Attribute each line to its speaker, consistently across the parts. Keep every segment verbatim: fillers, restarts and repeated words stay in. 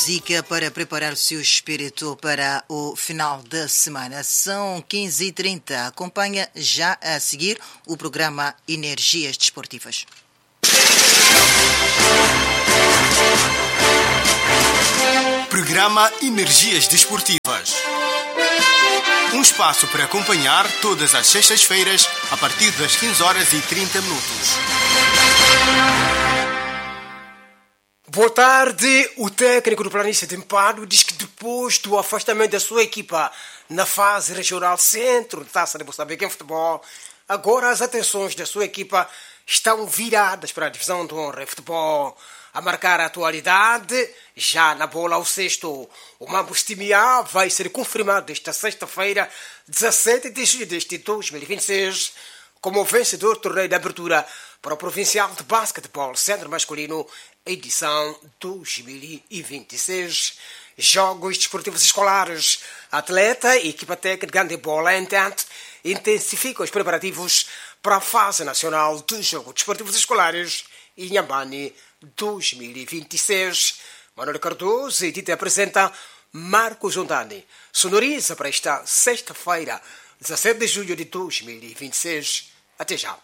Speaker 1: música para preparar o seu espírito para o final da semana. São quinze e trinta. Acompanha já a seguir o programa Energias Desportivas.
Speaker 2: Programa Energias Desportivas. Um espaço para acompanhar todas as sextas-feiras a partir das quinze horas e trinta minutos.
Speaker 3: Boa tarde. O técnico do Planície de Mpado diz que depois do afastamento da sua equipa na fase regional centro da Taça de Moçambique em futebol, agora as atenções da sua equipa estão viradas para a divisão de honra em futebol. A marcar a atualidade, já na bola ao sexto, o Mambos Time A vai ser confirmado esta sexta-feira, dezassete de julho deste dois mil e vinte e seis, como vencedor do torneio de abertura para o Provincial de Basquetebol Centro Masculino, edição dois mil e vinte e seis. Jogos desportivos escolares. Atleta e equipa técnica de bola entanto intensificam os preparativos para a fase nacional de jogos desportivos escolares Inhambane dois mil e vinte e seis. Manuel Cardoso e apresenta Marcos Ondani. Sonoriza para esta sexta-feira, dezassete de julho de dois mil e vinte e seis. Até já.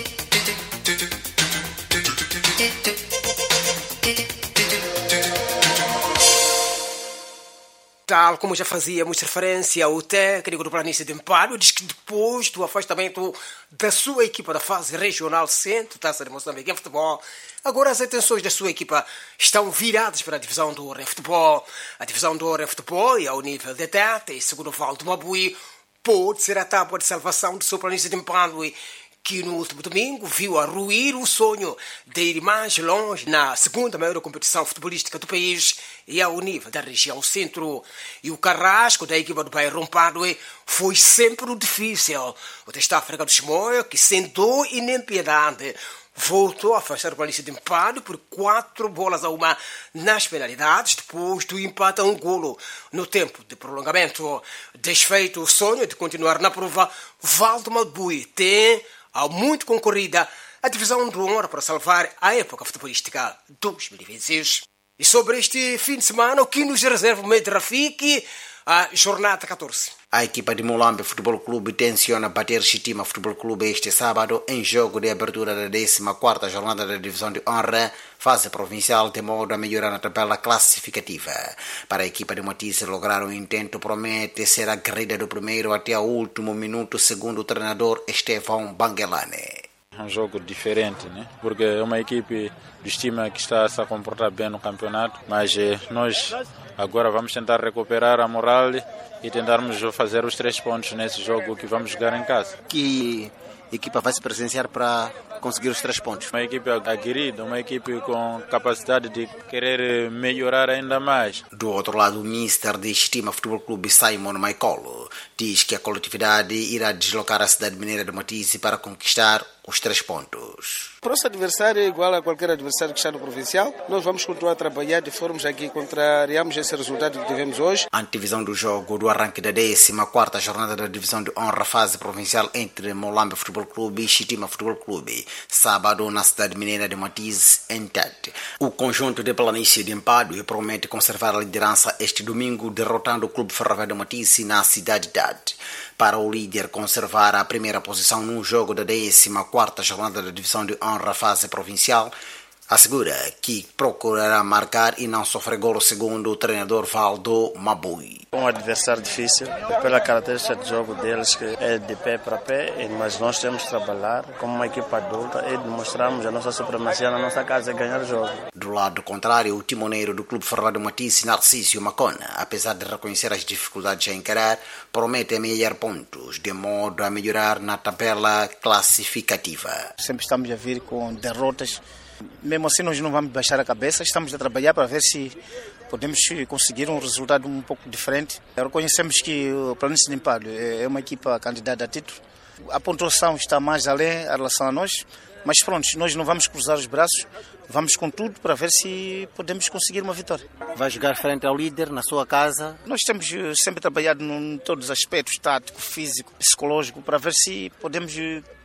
Speaker 3: Tal como já fazíamos referência, o técnico do Planície de Mpado diz que depois do afastamento da sua equipa da fase regional centro da Taça de Moçambique em futebol, agora as atenções da sua equipa estão viradas para a divisão de honra em futebol. A divisão de honra em futebol é ao nível de Tete e, segundo o Valdo Mabui, pode ser a tábua de salvação do seu Planície de Mpado, que no último domingo viu arruir o sonho de ir mais longe na segunda maior competição futebolística do país e ao nível da região centro. E o carrasco da equipa do bairro Padue foi sempre o difícil. O teste África do Chimoio, que sem dor e nem piedade, voltou a afastar o Planície de Mpado por quatro bolas a uma nas penalidades, depois do empate a um golo no tempo de prolongamento. Desfeito o sonho de continuar na prova, Valdo Malbui tem, ao muito concorrida, a divisão de honra para salvar a época futebolística dois mil e vinte e seis. E sobre este fim de semana, o que nos reserva o meio de Rafiki, a jornada catorze.
Speaker 4: A equipa de Mulambe Futebol Clube tenciona bater Chitima Futebol Clube este sábado em jogo de abertura da décima quarta jornada da divisão de honra, fase provincial, de modo a melhorar na tabela classificativa. Para a equipa de Motice, lograr o intento promete ser aguerrida do primeiro até o último minuto, segundo o treinador Estevão Bangelane.
Speaker 5: É um jogo diferente, né? Porque é uma equipe de estima que está a se comportar bem no campeonato, mas eh, nós agora vamos tentar recuperar a moral e tentarmos fazer os três pontos nesse jogo que vamos jogar em casa.
Speaker 4: Que equipa vai se presenciar para conseguir os três pontos?
Speaker 5: Uma equipe aguerrida, uma equipe com capacidade de querer melhorar ainda mais.
Speaker 4: Do outro lado, o mister de Estima Futebol Clube, Simon Maicolo, diz que a coletividade irá deslocar a cidade mineira de Motice para conquistar os três pontos.
Speaker 6: O nosso adversário é igual a qualquer adversário que está no provincial. Nós vamos continuar a trabalhar de forma a que contrariamos esse resultado que tivemos hoje.
Speaker 4: A antevisão do jogo do arranque da décima quarta jornada da divisão de honra fase provincial entre Molambe Futebol Clube e Chitima Futebol Clube, sábado na cidade mineira de Motize, em Tete. O conjunto de Planície de Mpado promete conservar a liderança este domingo, derrotando o Clube Ferroviário de Motize na cidade de Tete. Para o líder conservar a primeira posição no jogo da décima quarta jornada da divisão de honra fase provincial, assegura que procurará marcar e não sofrer golo, segundo o treinador Valdo Mabui.
Speaker 7: Um adversário difícil, pela característica de jogo deles, que é de pé para pé, mas nós temos que trabalhar como uma equipa adulta e demonstrarmos a nossa supremacia na nossa casa e ganhar o jogo.
Speaker 4: Do lado contrário, o timoneiro do Clube Ferroviário de Motice, Narcísio Macona, apesar de reconhecer as dificuldades a encarar, promete amealhar pontos, de modo a melhorar na tabela classificativa.
Speaker 8: Sempre estamos a vir com derrotas. Mesmo assim, nós não vamos baixar a cabeça, estamos a trabalhar para ver se podemos conseguir um resultado um pouco diferente. Reconhecemos que o Planície de Mpado é uma equipa candidata a título. A pontuação está mais além em relação a nós, mas pronto, nós não vamos cruzar os braços, vamos com tudo para ver se podemos conseguir uma vitória.
Speaker 4: Vai jogar frente ao líder na sua casa?
Speaker 8: Nós temos sempre trabalhado em todos os aspectos, tático, físico, psicológico, para ver se podemos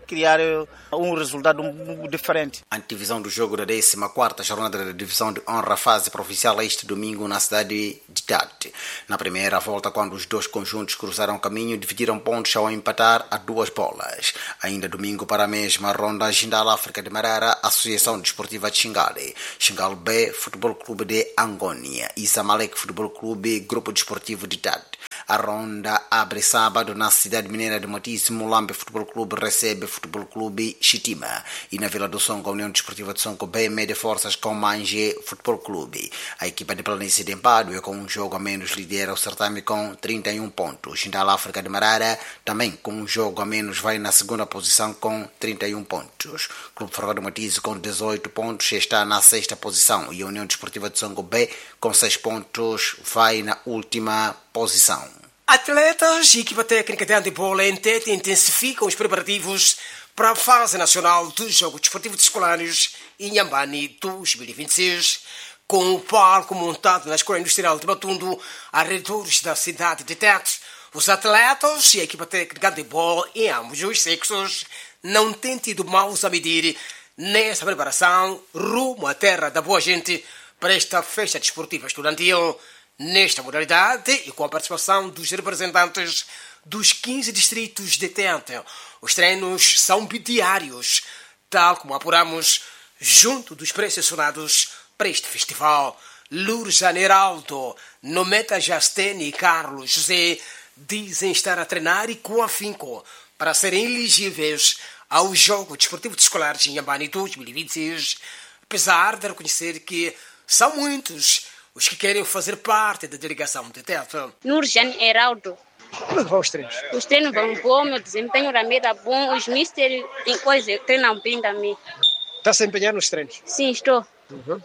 Speaker 8: criar um resultado um, diferente.
Speaker 4: A antevisão do jogo da décima quarta jornada da Divisão de Honra fase provincial este domingo na cidade de Tete. Na primeira volta, quando os dois conjuntos cruzaram o caminho, dividiram pontos ao empatar a duas bolas. Ainda domingo, para a mesma ronda, Jindal África de Marara, Associação Desportiva de Xingale, Xingale B, Futebol Clube de Angônia e Zamalek Futebol Clube, Grupo Desportivo de Tete. A ronda abre sábado na cidade mineira de Moatize, Mulambe Futebol Clube recebe Futebol Clube Chitima. E na Vila do Songo, a União Desportiva de Songo B mede forças com Manje Futebol Clube. A equipa de Planície de Empado, com um jogo a menos, lidera o certame com trinta e um pontos. Jindal África de Marara, também com um jogo a menos, vai na segunda posição com trinta e um pontos. Clube Ferroviário de Moatize, com dezoito pontos, está na sexta posição. E a União Desportiva de Songo B, com seis pontos, vai na última posição.
Speaker 3: Atletas e equipa técnica de handebol em Tete intensificam os preparativos para a fase nacional dos Jogos Desportivos Escolares em Inhambane dois mil e vinte e seis, com o palco montado na Escola Industrial de Matundo, arredores da cidade de Tete. Os atletas e a equipa técnica de handebol em ambos os sexos não têm tido maus a medir nessa preparação rumo à terra da boa gente para esta festa desportiva estudantil. Nesta modalidade e com a participação dos representantes dos quinze distritos de Tete, os treinos são bidiários, tal como apuramos junto dos pré-selecionados para este festival. Lourdes Janeiraldo, Nometa Jastene e Carlos José dizem estar a treinar e com afinco para serem elegíveis ao Jogo Desportivo de Escolares em Inhambane dois mil e vinte e seis, apesar de reconhecer que são muitos os que querem fazer parte da delegação de Tete.
Speaker 9: Nurjan Heraldo.
Speaker 3: Como é que vão os treinos?
Speaker 9: Os treinos vão bom, meu desempenho também está bom, os mister em coisa treinam bem também.
Speaker 3: Está se empenhando nos treinos?
Speaker 9: Sim, estou.
Speaker 3: Uhum.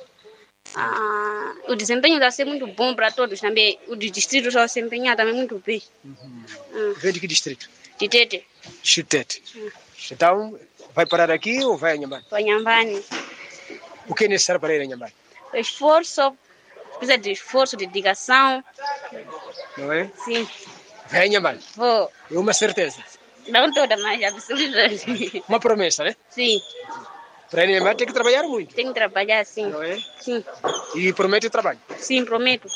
Speaker 9: Ah, o desempenho está sendo muito bom para todos também. O de distrito está se empenhar também muito bem.
Speaker 3: Uhum.
Speaker 9: Hum.
Speaker 3: Vem de que distrito?
Speaker 9: De Tete.
Speaker 3: De Tete.
Speaker 9: Hum.
Speaker 3: Então, vai parar aqui ou vai a Inhambane?
Speaker 9: Vai a Inhambane.
Speaker 3: O que é necessário para ir a Inhambane?
Speaker 9: Esforço. Precisa de esforço, de dedicação.
Speaker 3: Não é?
Speaker 9: Sim.
Speaker 3: Vai a Inhambane?
Speaker 9: Vou.
Speaker 3: É uma certeza?
Speaker 9: Não toda, mas absolutamente.
Speaker 3: Uma promessa, né?
Speaker 9: Sim.
Speaker 3: Para ir a Inhambane tem que trabalhar muito.
Speaker 9: Tem que trabalhar, sim.
Speaker 3: Não é?
Speaker 9: Sim.
Speaker 3: E promete trabalho?
Speaker 9: Sim, prometo.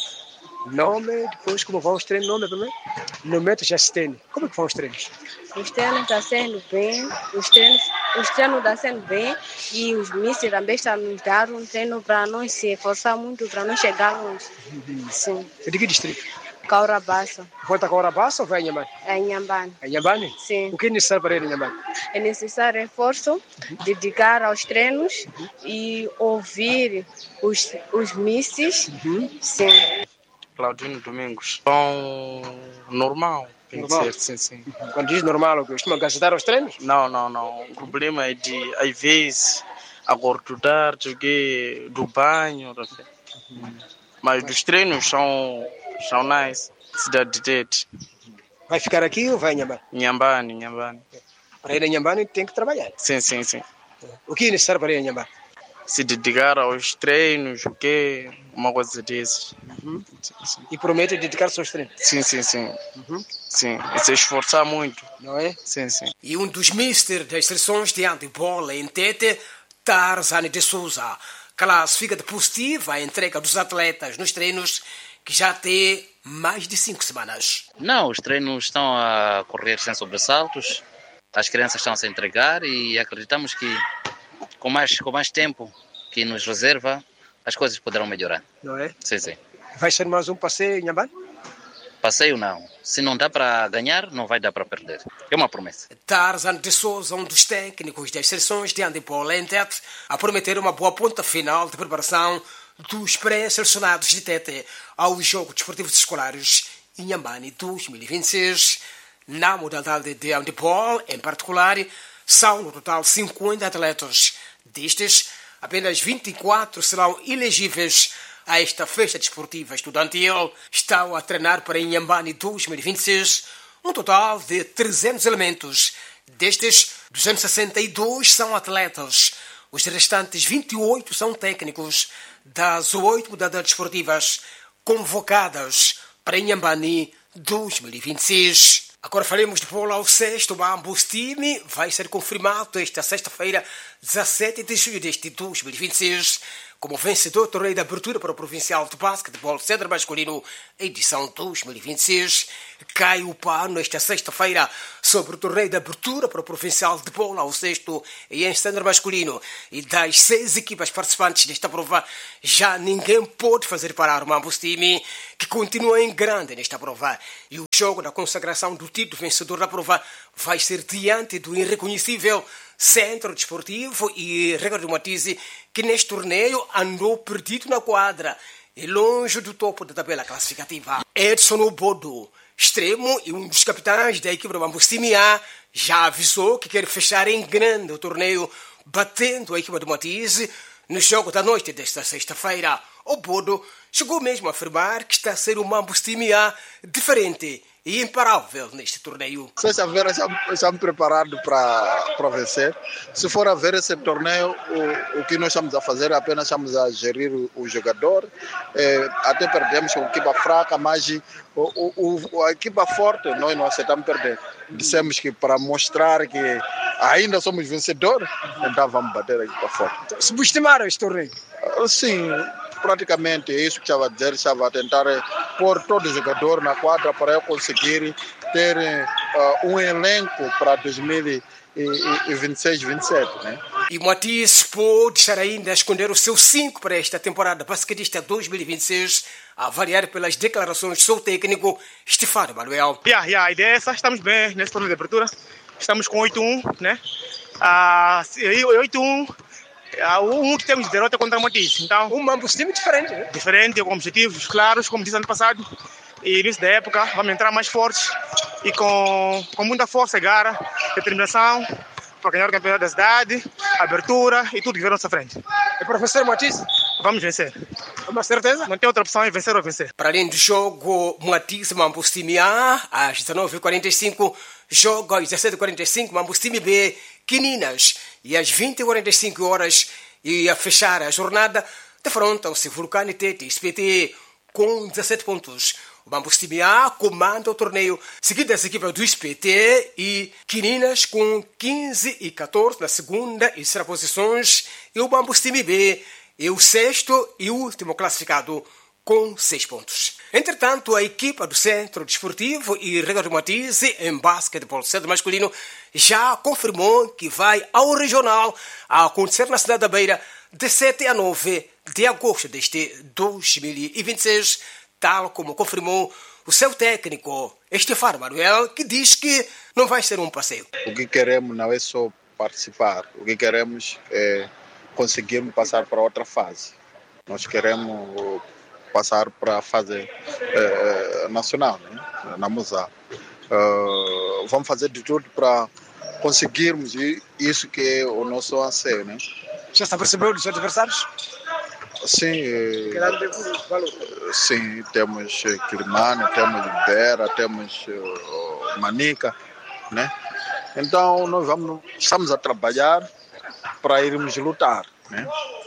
Speaker 3: Nome, depois como vão os treinos, nome primeiro? Nometa Jastene. Como é que vão os treinos?
Speaker 9: Os treinos estão sendo bem, os treinos, os treinos estão sendo bem e os mísseis também estão nos dando um treino para nós se esforçar muito, para nós chegar longe.
Speaker 3: Uhum.
Speaker 9: Sim.
Speaker 3: É de que distrito?
Speaker 9: Caurabaça.
Speaker 3: Volta a Caurabaça ou vai a Inhambane?
Speaker 9: É Inhambane.
Speaker 3: A Inhambane?
Speaker 9: Sim.
Speaker 3: O que é necessário para ir a Inhambane?
Speaker 9: É necessário reforço, uhum. dedicar aos treinos uhum. e ouvir os, os mísseis. Uhum. Sim.
Speaker 10: Claudino Domingos. Bom, normal.
Speaker 3: Normal?
Speaker 10: Ser, sim, sim.
Speaker 3: Quando diz normal, costuma gastar os treinos?
Speaker 10: Não, não, não. O problema é de, às vezes, acordar, joguei do banho. Uhum. Mas os treinos são, são nice. Cidade de Tete.
Speaker 3: Vai ficar aqui ou vai em Inhambane?
Speaker 10: Inhambane, Inhambane.
Speaker 3: Para ir a Inhambane tem que trabalhar.
Speaker 10: Sim, sim, sim.
Speaker 3: O que é necessário para ir a Inhambane?
Speaker 10: Se dedicar aos treinos, o quê? Uma coisa desses.
Speaker 3: Uhum. E promete dedicar-se aos treinos?
Speaker 10: Sim, sim, sim. Uhum. Sim, e se esforçar muito.
Speaker 3: Não é?
Speaker 10: Sim, sim.
Speaker 3: E um dos misters das seleções de handebol em Tete, Tarzani de Souza, classifica de positiva a entrega dos atletas nos treinos que já tem mais de cinco semanas.
Speaker 11: Não, os treinos estão a correr sem sobressaltos, as crianças estão a se entregar e acreditamos que com mais, com mais tempo que nos reserva, as coisas poderão melhorar.
Speaker 3: Não é?
Speaker 11: Sim, sim.
Speaker 3: Vai ser mais um passeio em Inhambane?
Speaker 11: Passeio não. Se não dá para ganhar, não vai dar para perder. É uma promessa.
Speaker 3: Tarzan de Souza, um dos técnicos das seleções de handebol em Tete, a prometer uma boa ponta final de preparação dos pré-selecionados de Tete aos Jogos Desportivos Escolares em Inhambane dois mil e vinte e seis. Na modalidade de handebol, em particular, são no total cinquenta atletas. Destes, apenas vinte e quatro serão elegíveis a esta festa desportiva estudantil. Estão a treinar para Inhambane dois mil e vinte e seis um total de trezentos elementos. Destes, duzentos e sessenta e dois são atletas. Os restantes vinte e oito são técnicos das oito modalidades desportivas convocadas para Inhambane dois mil e vinte e seis. Agora falemos de bola ao sexto. Ambos time vai ser confirmado esta sexta-feira, dezassete de julho deste dois mil e vinte e seis, como vencedor do torneio de abertura para o Provincial de Basquetebol Centro Masculino, edição dois mil e vinte e seis. Cai o pano esta sexta-feira sobre o torneio de abertura para o Provincial de Bola ao sexto e em Centro Masculino. E das seis equipas participantes desta prova, já ninguém pode fazer parar o ambos time, que continua em grande nesta prova. E o jogo da consagração do título vencedor da prova vai ser diante do irreconhecível Centro Desportivo e Ricardo Matize, que neste torneio andou perdido na quadra e longe do topo da tabela classificativa. Edson Obodo, extremo e um dos capitães da equipe do Ambos Time A, já avisou que quer fechar em grande o torneio, batendo a equipe do Matize no jogo da noite desta sexta-feira. Obodo chegou mesmo a afirmar que está a ser um Ambos Time A diferente e imparável neste torneio.
Speaker 12: Sexta-feira estamos preparados para, para vencer. Se for a ver esse torneio, o, o que nós estamos a fazer é apenas estamos a gerir o, o jogador. É, até perdemos com a equipa fraca, mas o, o, a equipa forte nós não aceitamos perder. Dissemos que para mostrar que ainda somos vencedores, então vamos bater a equipa forte.
Speaker 3: Subestimaram este torneio?
Speaker 12: Sim. Praticamente é isso que estava a dizer, estava a tentar pôr todo o jogador na quadra para eu conseguir ter uh, um elenco para dois mil e vinte e seis, vinte e sete. Né?
Speaker 3: E o Matiz pode estar ainda a esconder o seu cinco para esta temporada basquetista dois mil e vinte e seis, a variar pelas declarações do seu técnico Stefano Manuel.
Speaker 13: Yeah, yeah, a ideia é essa, estamos bem nesse torneio de abertura, estamos com oito a um, né? Uh, oito a um. O um que temos de derrota contra o Matiz. Então,
Speaker 3: um ambos time diferente, né?
Speaker 13: Diferente, com objetivos claros, como disse ano passado. E início da época, vamos entrar mais fortes e com, com muita força, garra, determinação para ganhar o campeonato da cidade, abertura e tudo que vem à nossa frente.
Speaker 3: E professor Matiz?
Speaker 13: Vamos vencer.
Speaker 3: Uma certeza?
Speaker 13: Não tem outra opção, é vencer ou vencer.
Speaker 3: Para além do jogo, Matiz Ambos Time A, às dezenove e quarenta e cinco, jogo às dezessete e quarenta e cinco, Ambos Time B, Quininas. E às vinte e quarenta e cinco horas, e a fechar a jornada, defrontam-se Vulcano e Tete, S P T, com dezessete pontos. O Ambos Time A comanda o torneio, seguido das equipas do S P T e Quininas com quinze e catorze na segunda e terceira posições, e o Ambos Time B é o sexto e último classificado com seis pontos. Entretanto, a equipa do Centro Desportivo e Ricardo Matize, em basquetebol centro masculino, já confirmou que vai ao regional a acontecer na cidade da Beira de sete a nove de agosto deste dois mil e vinte e seis, tal como confirmou o seu técnico, Stefano Manuel, que diz que não vai ser um passeio.
Speaker 12: O que queremos não é só participar, o que queremos é conseguirmos passar para outra fase. Nós queremos passar para a fase eh, nacional, né? Na Musa. Uh, vamos fazer de tudo para conseguirmos isso que é o nosso anseio, né?
Speaker 3: Já se percebeu dos adversários?
Speaker 12: Sim, eh, sim, temos Quilimane, temos Ibera, temos uh, Manica, né? Então nós vamos, estamos a trabalhar para irmos lutar, né?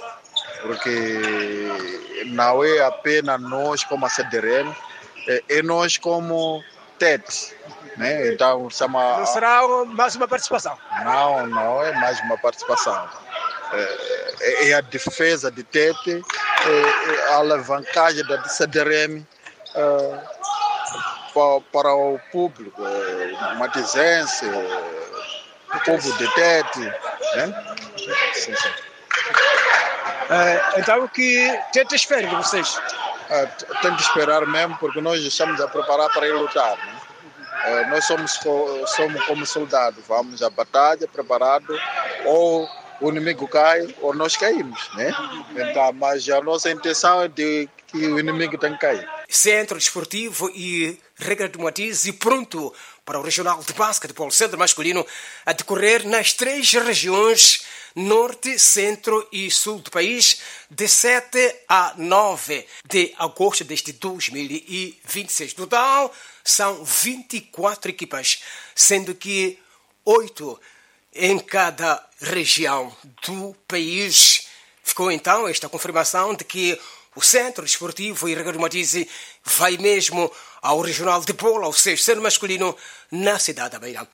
Speaker 12: Porque não é apenas nós como a C D R M, é, é nós como T E T, né? Então, chama...
Speaker 3: Não será mais uma participação?
Speaker 12: Não, não é mais uma participação. É, é a defesa de T E T, é, é a alavancagem da C D R M é, para, para o público, é, matizense, é, o povo de T E T, né? Sim, sim.
Speaker 3: Uh, então o que tenta esperar de vocês?
Speaker 12: Uh, tem que esperar mesmo, porque nós estamos a preparar para ir lutar, né? Uh, nós somos, somos como soldados, vamos à batalha preparado, ou o inimigo cai ou nós caímos, né? Então, mas a nossa intenção é de que o inimigo tem que cair.
Speaker 3: Centro Desportivo e Ricardo Matize pronto para o Regional de Basquetebol Centro Masculino a decorrer nas três regiões Norte, Centro e Sul do país, de sete a nove de agosto deste dois mil e vinte e seis. No total, são vinte e quatro equipas, sendo que oito em cada região do país. Ficou então esta confirmação de que O Centro Desportivo e Ricardo Matize vai mesmo ao Regional de Bola, ao sexto seno masculino, na cidade da Beira.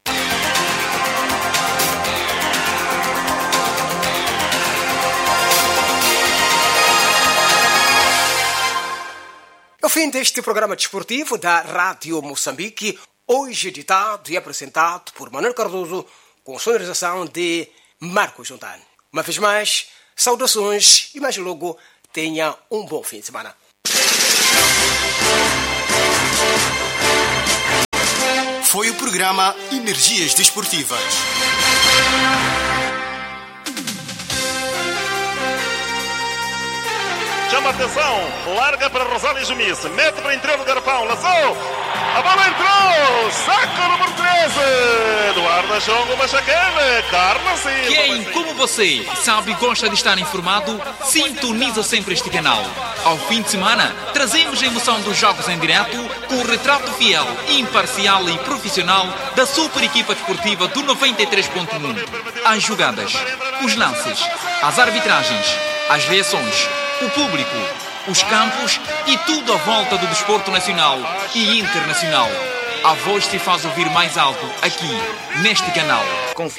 Speaker 3: É o fim deste programa desportivo da Rádio Moçambique, hoje editado e apresentado por Manuel Cardoso, com sonorização de Marcos Jontano. Uma vez mais, saudações e mais logo tenha um bom fim de semana.
Speaker 2: Foi o programa Energias Desportivas.
Speaker 14: Chama a atenção, larga para Rosália Jumice, mete para interior do garrafão, lançou, a bola entrou, saca o número treze, Eduardo Chongo Machacane, Carlos Silva.
Speaker 15: Quem, como você, sabe e gosta de estar informado, sintoniza sempre este canal. Ao fim de semana, trazemos a emoção dos jogos em direto com o retrato fiel, imparcial e profissional da super equipa desportiva do noventa e três ponto um. As jogadas, os lances, as arbitragens, as reações, o público, os campos e tudo à volta do desporto nacional e internacional. A voz se faz ouvir mais alto aqui, neste canal.